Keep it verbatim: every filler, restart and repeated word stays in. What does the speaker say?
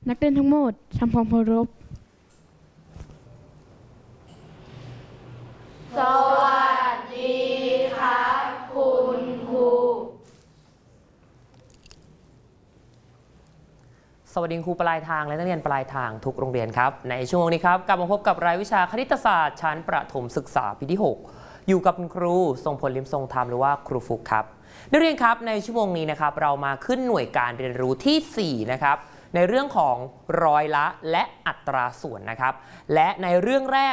นักเรียนทั้งหมดทำความเคารพสวัสดีครับคุณครูสวัสดีครูปลายทางและนักเรียนปลายทางทุกโรงเรียนครับในช่วงนี้ครับกลับมาพบกับรายวิชาคณิตศาสตร์ชั้นประถมศึกษาปีที่หกอยู่กับคุณครูทรงพลลิมทรงธรรมหรือว่าครูฟุกครับนักเรียนครับในชั่วโมงนี้นะครับเรามาขึ้นหน่วยการเรียนรู้ที่สี่นะครับในเรื่องของร้อยละและอัตราส่วนนะครับและในเรื่องแรก